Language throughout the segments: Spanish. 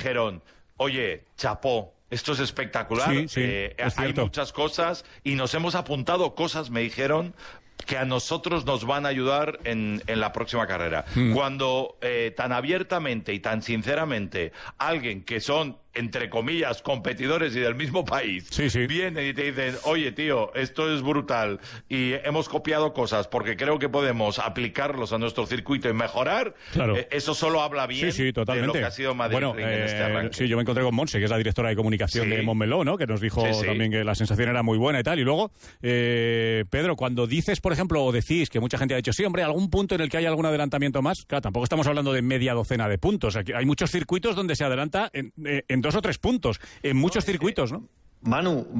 dijeron, oye, chapó, esto es espectacular, sí, es hay cierto. muchas cosas y nos hemos apuntado cosas, me dijeron, que a nosotros nos van a ayudar en la próxima carrera. Cuando tan abiertamente y tan sinceramente alguien que son, entre comillas, competidores y del mismo país, vienen y te dicen, oye, tío, esto es brutal y hemos copiado cosas porque creo que podemos aplicarlos a nuestro circuito y mejorar, eso solo habla bien totalmente. de lo que ha sido Madrid Ring en este arranque. Sí, yo me encontré con Montse, que es la directora de comunicación de Montmeló, ¿no? Que nos dijo también que la sensación era muy buena y tal. Y luego, Pedro, cuando dices, por ejemplo, o decís que mucha gente ha dicho, sí, hombre, algún punto en el que haya algún adelantamiento más, claro, tampoco estamos hablando de media docena de puntos. Aquí hay muchos circuitos donde se adelanta en 2 o 3 puntos, en muchos circuitos, ¿no? Manu,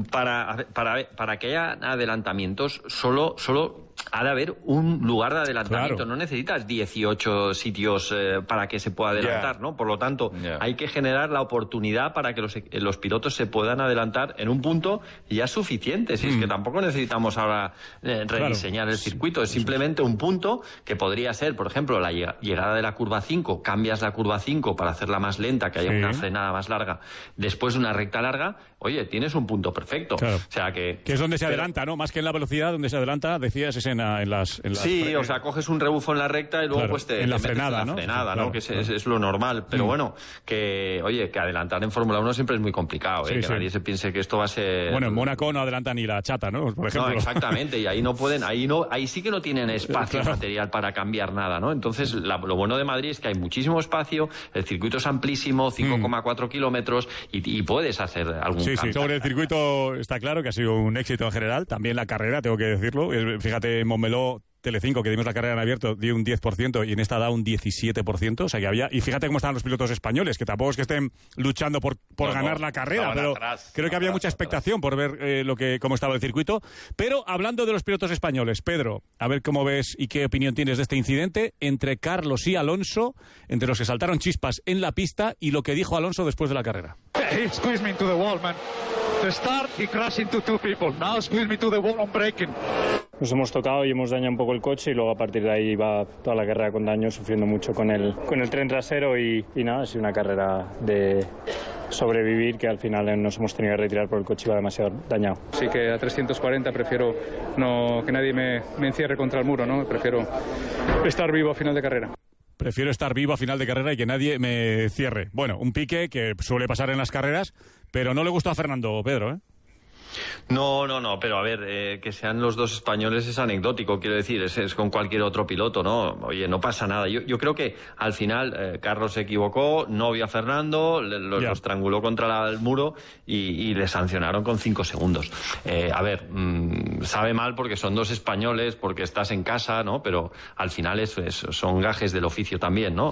para que haya adelantamientos, solo ha de haber un lugar de adelantamiento. Claro. No necesitas 18 sitios para que se pueda adelantar, ¿no? Por lo tanto, hay que generar la oportunidad para que los pilotos se puedan adelantar en un punto y ya es suficiente. Si es que tampoco necesitamos ahora rediseñar el circuito. Es simplemente un punto que podría ser, por ejemplo, la llegada de la curva 5. Cambias la curva 5 para hacerla más lenta, que haya una frenada más larga. Después de una recta larga, oye, tienes un punto perfecto. Claro. O sea que es donde se adelanta, ¿no? Más que en la velocidad, donde se adelanta, decías, es en las sí, o sea, coges un rebufo en la recta y luego pues te en la metes frenada, en la frenada, ¿no? Que es lo normal. Pero bueno, que adelantar en Fórmula 1 siempre es muy complicado, que nadie se piense que esto va a ser... Bueno, en Mónaco no adelanta ni la chata, ¿no? Por ejemplo. No, exactamente, y ahí no pueden, ahí sí que no tienen espacio material para cambiar nada, ¿no? Entonces, lo bueno de Madrid es que hay muchísimo espacio, el circuito es amplísimo, 5,4 kilómetros, y puedes hacer algún cambio. Sí, sobre el circuito está claro que ha sido un éxito en general, también la carrera, tengo que decirlo. Fíjate, en Montmeló, Telecinco, que dimos la carrera en abierto, dio un 10% y en esta da un 17%, o sea que había... Y fíjate cómo están los pilotos españoles, que tampoco es que estén luchando por ganar la carrera, pero creo que había mucha expectación por ver cómo estaba el circuito. Pero hablando de los pilotos españoles, Pedro, a ver cómo ves y qué opinión tienes de este incidente entre Carlos y Alonso, entre los que saltaron chispas en la pista y lo que dijo Alonso después de la carrera. He squeezed me into the wall, man. To start, he crashed into 2 people. Now squeeze me to the wall, I'm braking. Nos hemos tocado y hemos dañado un poco el coche y luego a partir de ahí va toda la carrera con daño, sufriendo mucho con el tren trasero y nada, ha sido una carrera de sobrevivir que al final nos hemos tenido que retirar por el coche, iba demasiado dañado. Sí que a 340 prefiero que nadie me encierre contra el muro, ¿no? Prefiero estar vivo a final de carrera. Prefiero estar vivo a final de carrera y que nadie me cierre. Bueno, un pique que suele pasar en las carreras, pero no le gustó a Fernando, Pedro, ¿eh? No, pero a ver, que sean los dos españoles es anecdótico, quiero decir, es con cualquier otro piloto, ¿no? Oye, no pasa nada. Yo creo que al final Carlos se equivocó, no vio a Fernando, los estranguló contra el muro y le sancionaron con 5 segundos. A ver, sabe mal porque son dos españoles, porque estás en casa, ¿no? Pero al final son gajes del oficio también, ¿no?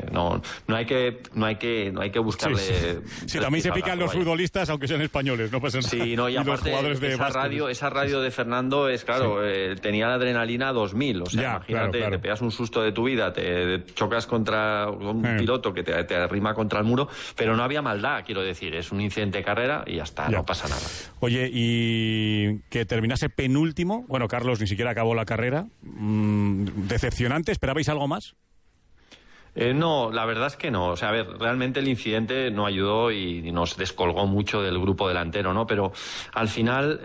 No hay que buscarle... Sí, también se pican los futbolistas, aunque sean españoles, no pasa nada. Sí, no, y aparte esa radio de Fernando es tenía la adrenalina 2000, o sea, imagínate, te pegas un susto de tu vida, te chocas contra un piloto que te arrima contra el muro, pero no había maldad, quiero decir, es un incidente de carrera y ya está, no pasa nada. Oye, y que terminase penúltimo, bueno, Carlos ni siquiera acabó la carrera, decepcionante, ¿esperabais algo más? No, la verdad es que no. O sea, a ver, realmente el incidente no ayudó y nos descolgó mucho del grupo delantero, ¿no? Pero al final,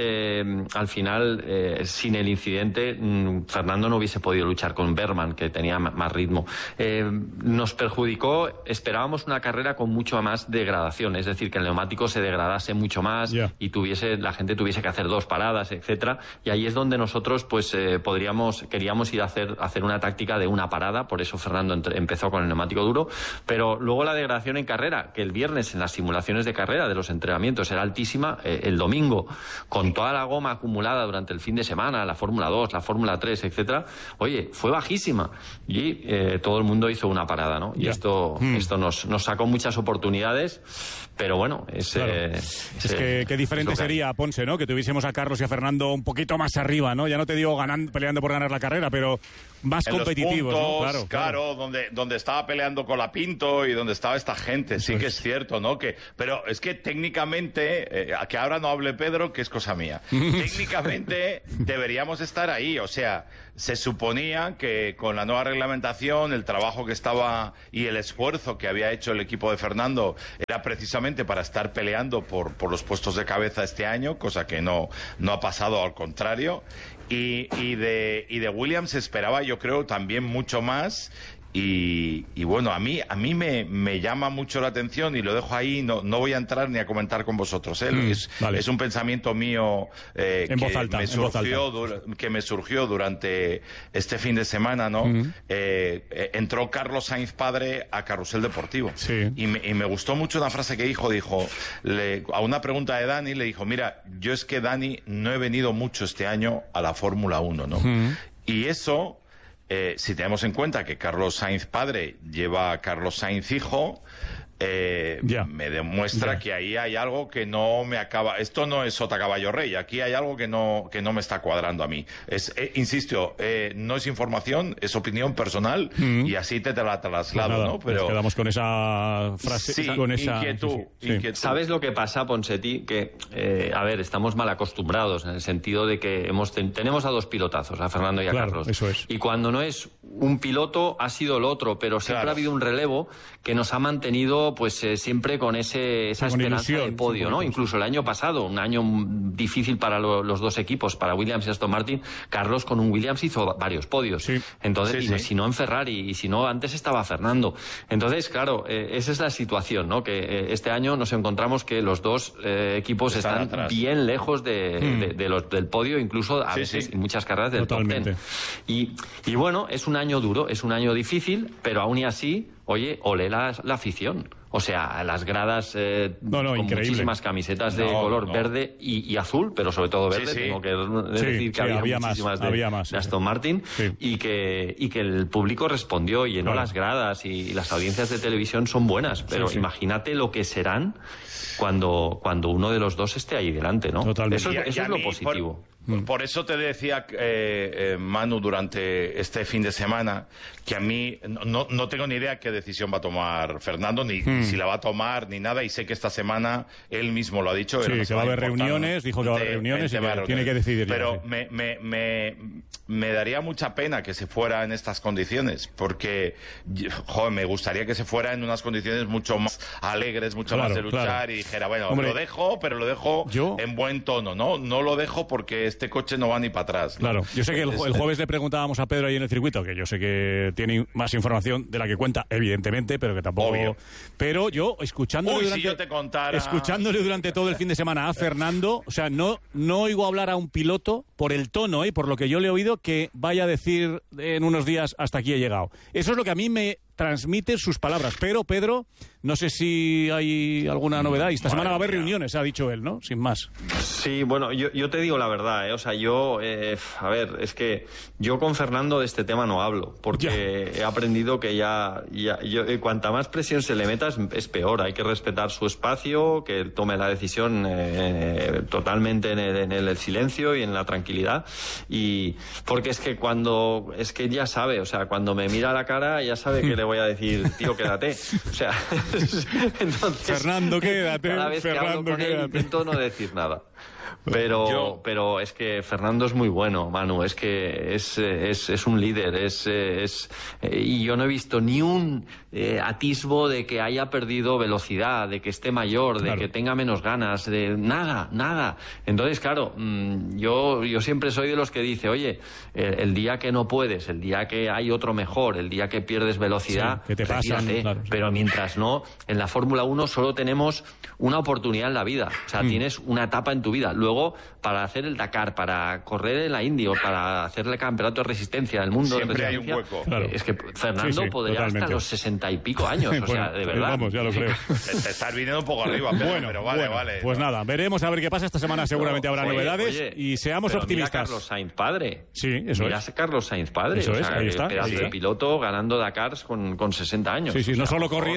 sin el incidente, Fernando no hubiese podido luchar con Berman, que tenía más ritmo. Nos perjudicó, esperábamos una carrera con mucho más degradación, es decir, que el neumático se degradase mucho más y la gente tuviese que hacer 2 paradas, etcétera. Y ahí es donde nosotros, pues, queríamos ir a hacer una táctica de una parada, por eso Fernando empezó con el neumático duro, pero luego la degradación en carrera, que el viernes en las simulaciones de carrera de los entrenamientos era altísima, el domingo con toda la goma acumulada durante el fin de semana, la Fórmula 2, la Fórmula 3, etcétera, oye, fue bajísima y todo el mundo hizo una parada, ¿no? Y esto nos sacó muchas oportunidades, pero bueno, es que qué diferente sería, Ponce, ¿no? Que tuviésemos a Carlos y a Fernando un poquito más arriba, ¿no? Ya no te digo peleando por ganar la carrera, pero más competitivos, ¿no? Claro, donde estaba peleando con la Pinto y donde estaba esta gente. Sí que es cierto, ¿no? Pero es que técnicamente, que ahora no hable Pedro, que es cosa mía. Técnicamente deberíamos estar ahí. O sea, se suponía que con la nueva reglamentación, el trabajo que estaba y el esfuerzo que había hecho el equipo de Fernando era precisamente para estar peleando por los puestos de cabeza este año, cosa que no ha pasado, al contrario. Y de Williams se esperaba, yo creo, también mucho más. Y bueno, a mí me llama mucho la atención y lo dejo ahí, no voy a entrar ni a comentar con vosotros. Es un pensamiento mío que me surgió durante este fin de semana, ¿no? Entró Carlos Sainz padre a Carrusel Deportivo. Sí. Y me gustó mucho una frase que dijo, a una pregunta de Dani, le dijo, mira, yo es que Dani no he venido mucho este año a la Fórmula 1, ¿no? Y eso... si tenemos en cuenta que Carlos Sainz padre lleva a Carlos Sainz hijo, me demuestra que ahí hay algo que no me acaba. Esto no es sota caballo rey, aquí hay algo que no me está cuadrando a mí. Insisto, no es información, es opinión personal y así te la traslado, pues nada, ¿no? Pero nos quedamos con esa frase, sí, con esa inquietud. ¿Sabes lo que pasa, Ponseti? Que, a ver, estamos mal acostumbrados en el sentido de que tenemos a dos pilotazos, a Fernando y a Carlos. Eso es. Y cuando no es un piloto, ha sido el otro, pero siempre ha habido un relevo que nos ha mantenido siempre con esa esperanza ilusión, de podio, ¿no? Incluso el año pasado, un año difícil para los dos equipos, para Williams y Aston Martin, Carlos con un Williams hizo varios podios. Sí. Entonces, si no en Ferrari, y si no antes estaba Fernando. Entonces, claro, esa es la situación, ¿no? Que este año nos encontramos que los dos equipos están atrás, bien lejos del podio, incluso a veces en muchas carreras del Totalmente. top 10. Y bueno, es un año duro, es un año difícil, pero aún y así, oye, olé la afición. O sea, las gradas con increíble. Muchísimas camisetas de color verde y azul, pero sobre todo verde. Tengo que decir que había muchísimas de Aston Martin y que el público respondió, llenó las gradas y las audiencias de televisión son buenas, pero imagínate lo que serán cuando uno de los dos esté ahí delante, ¿no? Totalmente. Eso es lo positivo. Por eso te decía, Manu, durante este fin de semana, que a mí no tengo ni idea qué decisión va a tomar Fernando, ni si la va a tomar, ni nada, y sé que esta semana él mismo lo ha dicho. Sí, que va a haber reuniones, dijo que va a haber reuniones y que tiene que decidir. Pero me daría mucha pena que se fuera en estas condiciones, porque me gustaría que se fuera en unas condiciones mucho más alegres, mucho más de luchar, y dijera, bueno, hombre, lo dejo, pero lo dejo en buen tono, ¿no? No lo dejo porque este coche no va ni para atrás, ¿no? Claro, yo sé que el jueves le preguntábamos a Pedro ahí en el circuito, que yo sé que tiene más información de la que cuenta, evidentemente, pero que tampoco... Obvio. Pero yo, escuchándole durante todo el fin de semana a Fernando, o sea, no oigo hablar a un piloto por el tono y por lo que yo le he oído que vaya a decir en unos días hasta aquí he llegado. Eso es lo que a mí me transmite sus palabras. Pero, Pedro, no sé si hay alguna novedad. Y esta semana va a haber reuniones, ha dicho él, ¿no? Sin más. Sí, bueno, yo te digo la verdad, O sea, a ver, es que yo con Fernando de este tema no hablo, porque he aprendido que cuanta más presión se le meta es peor. Hay que respetar su espacio, que él tome la decisión totalmente en el silencio y en la tranquilidad. Y porque es que ya sabe, o sea, cuando me mira a la cara ya sabe que le voy a decir, tío, quédate. O sea, entonces... Fernando, quédate. Cada vez que hablo con él intento no decir nada. Pero es que Fernando es muy bueno, Manu, es que es un líder, y yo no he visto ni un atisbo de que haya perdido velocidad, de que esté mayor, de que tenga menos ganas, de nada. Entonces, claro, yo siempre soy de los que dice, oye, el día que no puedes, el día que hay otro mejor, el día que pierdes velocidad, que te pasan, claro. Pero mientras no, en la Fórmula 1 solo tenemos una oportunidad en la vida, o sea, tienes una etapa en tu vida. Luego, para hacer el Dakar, para correr en la Indy o para hacer el campeonato de resistencia del mundo, siempre hay un hueco. Claro. Es que Fernando podría hasta los 60 y pico años, o sea, de verdad. Vamos, ya lo creo. Te estás viniendo un poco arriba, pero vale. Pues nada, veremos a ver qué pasa esta semana. Seguramente habrá novedades y seamos optimistas. Mira a Carlos Sainz padre. Sí, eso mira a Carlos Sainz padre. Eso es, ahí está. Pedazo de piloto ganando Dakars con 60 años. Sí, no solo corriéndolos y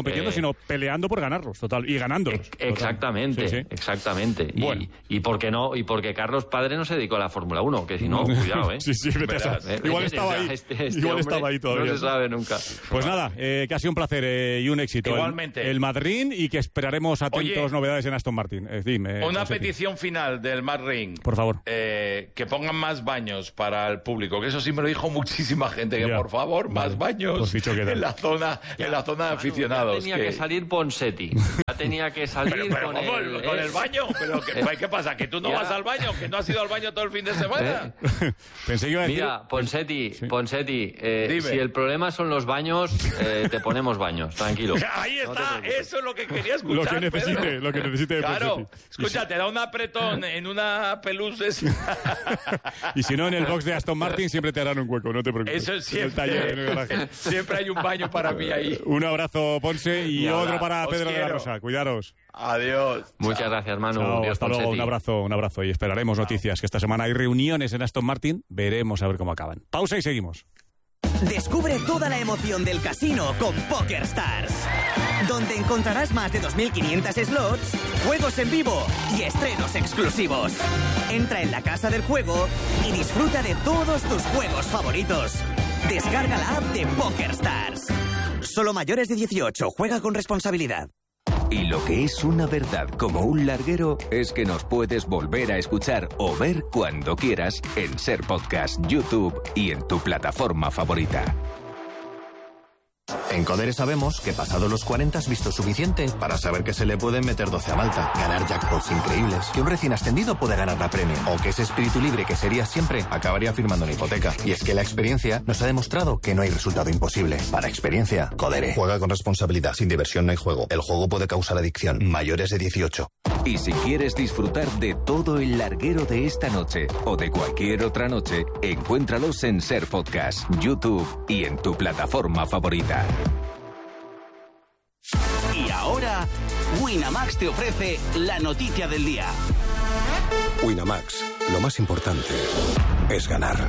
compitiendo, sino peleando por ganarlos, total, y ganándolos. Exactamente, sí. Exactamente. Bueno. Y por qué no, y porque Carlos Padre no se dedicó a la Fórmula 1, que si no, cuidado, ¿eh? Sí, vete a saber. Igual estaba ahí. Igual estaba ahí todavía. No se sabe nunca. Pues nada, que ha sido un placer y un éxito. Igualmente. El Madrid, y que esperaremos atentos novedades en Aston Martin. Dime, una petición final del Madrid. Por favor. Que pongan más baños para el público, que eso sí me lo dijo muchísima gente, que por favor, más baños en la zona de aficionados. Ya tenía que salir Ponseti. Ya tenía que salir con el baño. Pero ¿qué pasa? ¿Que tú no vas al baño? ¿Que no has ido al baño todo el fin de semana? Pensé que iba a decir... Mira, Ponseti, si el problema son los baños, te ponemos baños, tranquilo. Ahí está, eso es lo que quería escuchar. Lo que necesite. Claro, Ponseti. escucha, te da un apretón en una pelusa. Y si no, en el box de Aston Martin siempre te harán un hueco, no te preocupes. Eso es siempre. En el taller, en el garaje. Siempre hay un baño para mí ahí. Un abrazo, Ponce, y otro para Pedro de la Rosa. Cuidaros. Adiós. Muchas gracias, Manu. Chao, Dios, hasta luego, un abrazo. Y esperaremos noticias, que esta semana hay reuniones en Aston Martin. Veremos a ver cómo acaban. Pausa y seguimos. Descubre toda la emoción del casino con PokerStars, donde encontrarás más de 2.500 slots, juegos en vivo y estrenos exclusivos. Entra en la casa del juego y disfruta de todos tus juegos favoritos. Descarga la app de PokerStars. Solo mayores de 18. Juega con responsabilidad. Y lo que es una verdad como un larguero es que nos puedes volver a escuchar o ver cuando quieras en Ser Podcast, YouTube y en tu plataforma favorita. En Codere sabemos que pasado los 40 has visto suficiente para saber que se le pueden meter 12 a Malta, ganar jackpots increíbles, que un recién ascendido puede ganar la Premier, o que ese espíritu libre que sería siempre acabaría firmando una hipoteca. Y es que la experiencia nos ha demostrado que no hay resultado imposible. Para experiencia, Codere. Juega con responsabilidad, sin diversión no hay juego. El juego puede causar adicción. Mayores de 18. Y si quieres disfrutar de todo el larguero de esta noche o de cualquier otra noche, encuéntralos en Ser Podcast, YouTube y en tu plataforma favorita. Y ahora, Winamax te ofrece la noticia del día. Winamax, lo más importante es ganar.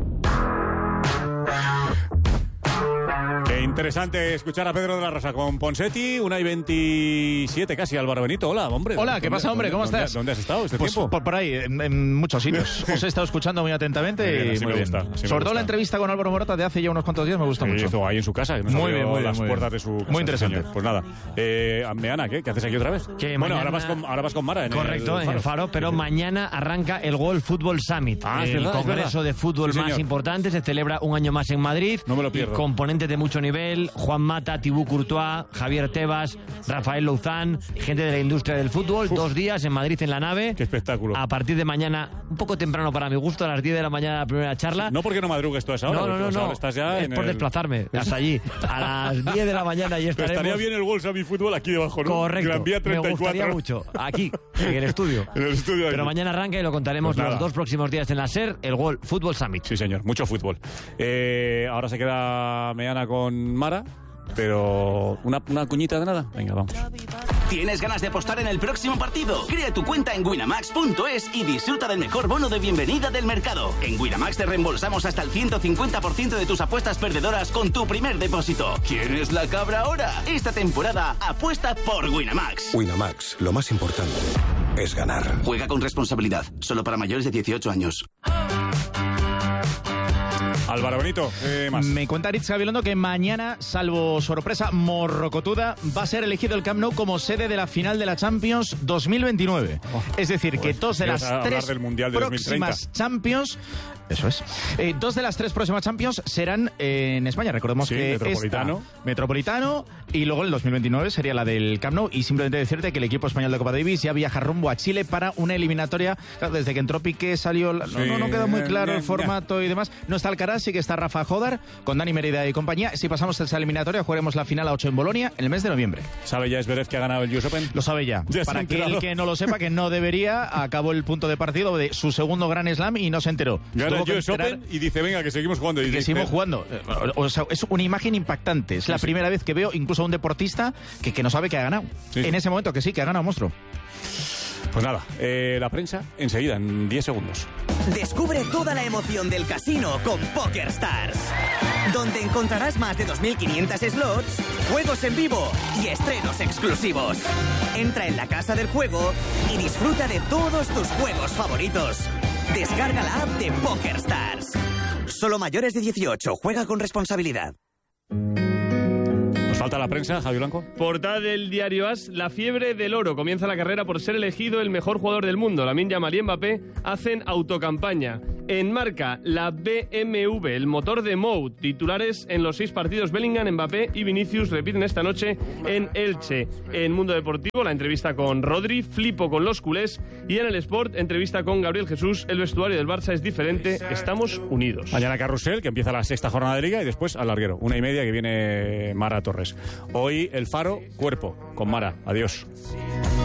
Qué interesante escuchar a Pedro de la Rosa con Ponseti, 1:27 casi. Álvaro Benito, hola, hombre. Hola, ¿qué pasa, hombre? ¿Cómo estás? ¿Dónde has estado este tiempo? Por ahí, en muchos sitios. Os he estado escuchando muy atentamente y muy bien. Sobre todo la entrevista con Álvaro Morata de hace ya unos cuantos días me gusta mucho. Estuvo ahí en su casa, que nos abrió las puertas de su casa. Muy interesante. Señor. Pues nada, Meana, ¿qué haces aquí otra vez? Que bueno, mañana... ahora vas con Mara. Correcto, en el Faro, pero mañana arranca el World Football Summit, el congreso de fútbol más importante. Se celebra un año más en Madrid. No me lo pierdo. Componentes de mucho nivel: Juan Mata, Thibaut Courtois, Javier Tebas, Rafael Louzán, gente de la industria del fútbol. 2 días en Madrid, en la nave. Qué espectáculo. A partir de mañana, un poco temprano para mi gusto, a las 10 de la mañana la primera charla. No porque no madrugues tú a esa hora. No. Estás ya es por desplazarme hasta allí. A las 10 de la mañana y estaremos. Estaría bien el World Summit Fútbol aquí debajo, ¿no? Correcto. Gran Vía 34. Me gustaría mucho. Aquí, en el estudio. En el estudio. Pero mañana arranca y lo contaremos los 2 próximos días en la SER, el World Football Summit. Sí, señor. Mucho fútbol. Ahora se queda Meana con Mara. Pero una cuñita de nada. Venga, vamos. ¿Tienes ganas de apostar en el próximo partido? Crea tu cuenta en winamax.es y disfruta del mejor bono de bienvenida del mercado. En Winamax te reembolsamos hasta el 150% de tus apuestas perdedoras con tu primer depósito. ¿Quién es la cabra ahora? Esta temporada apuesta por Winamax. Winamax, lo más importante es ganar. Juega con responsabilidad. Solo para mayores de 18 años. Álvaro Benito, más. Me cuenta Aritz Gabilondo que mañana, salvo sorpresa morrocotuda, va a ser elegido el Camp Nou como sede de la final de la Champions 2029. Es decir, que 2 de las 3 próximas Champions... Eso es. 2 de las 3 próximas Champions serán en España. Recordemos que Metropolitano, y luego el 2029 sería la del Camp Nou. Y simplemente decirte que el equipo español de Copa Davis ya viaja rumbo a Chile para una eliminatoria. Claro, desde que entró Piqué salió... No queda muy claro el formato y demás. No está Alcaraz, sí que está Rafa Jodar, con Dani Mérida y compañía. Si pasamos esa eliminatoria, jugaremos la final a 8 en Bolonia en el mes de noviembre. ¿Sabe ya Zverev que ha ganado el US Open? Lo sabe ya. Para que el que no lo sepa, que no debería, acabó el punto de partido de su segundo Grand Slam y no se enteró. Gana el US Open y dice, venga, que seguimos jugando. Y que seguimos jugando. O sea, es una imagen impactante. Es la primera vez que veo incluso a un deportista que no sabe que ha ganado. En ese momento que sí, que ha ganado, monstruo. Pues nada, la prensa enseguida, en 10 segundos. Descubre toda la emoción del casino con PokerStars. donde encontrarás más de 2.500 slots, juegos en vivo y estrenos exclusivos. Entra en la casa del juego y disfruta de todos tus juegos favoritos. Descarga la app de PokerStars. Solo mayores de 18. Juega con responsabilidad. ¿Nos falta la prensa, Javi Blanco? Portada del diario AS, la fiebre del oro. Comienza la carrera por ser elegido el mejor jugador del mundo. Lamine Yamal y Mbappé hacen autocampaña. En Marca, la BMW, el motor de Mou. Titulares en los 6 partidos. Bellingham, Mbappé y Vinicius repiten esta noche en Elche. En Mundo Deportivo, la entrevista con Rodri, flipo con los culés. Y en el Sport, entrevista con Gabriel Jesús. El vestuario del Barça es diferente, estamos unidos. Mañana Carrusel, que empieza la 6ª jornada de Liga, y después al larguero, 1:30, que viene Mara Torres. Hoy El Faro, cuerpo, con Mara. Adiós.